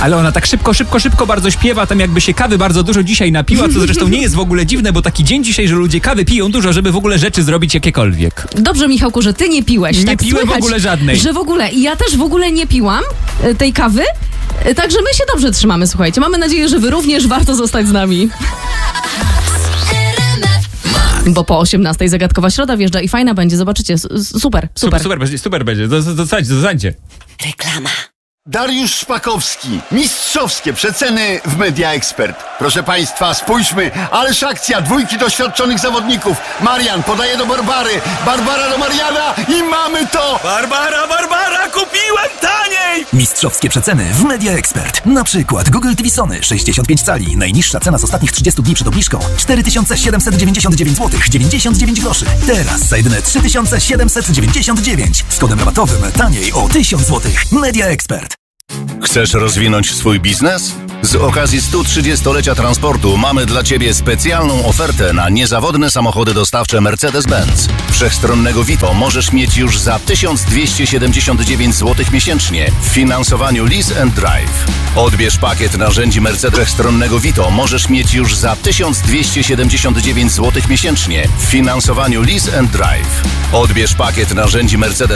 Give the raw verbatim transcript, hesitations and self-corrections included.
Ale ona tak szybko, szybko, szybko bardzo śpiewa, tam jakby się kawy bardzo dużo dzisiaj napiła, co zresztą nie jest w ogóle dziwne, bo taki dzień dzisiaj, że ludzie kawy piją dużo, żeby w ogóle rzeczy zrobić jakiekolwiek. Dobrze, Michałku, że ty nie piłeś. Nie tak piłem słychać, w ogóle żadnej. Że w ogóle, i ja też w ogóle nie piłam e, tej kawy, e, także my się dobrze trzymamy, słuchajcie. Mamy nadzieję, że wy również warto zostać z nami. Bo po osiemnastej zagadkowa środa wjeżdża i fajna będzie, zobaczycie, s- super, super. Super, super będzie, super będzie. Zostańcie, zostańcie. Reklama. Dariusz Szpakowski. Mistrzowskie przeceny w Media Expert. Proszę Państwa, spójrzmy. Ależ akcja, dwójki doświadczonych zawodników. Marian podaje do Barbary. Barbara do Mariana i mamy to! Barbara, Barbara, kupiłem taniej! Mistrzowskie przeceny w Media Expert. Na przykład Google T V Sony sześćdziesiąt pięć cali. Najniższa cena z ostatnich trzydziestu dni przed obniżką cztery tysiące siedemset dziewięćdziesiąt dziewięć złotych dziewięćdziesiąt dziewięć groszy. Teraz za jedyne trzy tysiące siedemset dziewięćdziesiąt dziewięć. Z kodem rabatowym taniej o tysiąc złotych. Media Expert. Chcesz rozwinąć swój biznes? Z okazji stu trzydziestolecia transportu mamy dla Ciebie specjalną ofertę na niezawodne samochody dostawcze Mercedes-Benz. Wszechstronnego Vito możesz mieć już za tysiąc dwieście siedemdziesiąt dziewięć złotych miesięcznie w finansowaniu Lease and Drive. Odbierz pakiet narzędzi Mercedes wszechstronnego Vito możesz mieć już za tysiąc dwieście siedemdziesiąt dziewięć złotych miesięcznie w finansowaniu Lease and Drive. Odbierz pakiet narzędzi Mercedes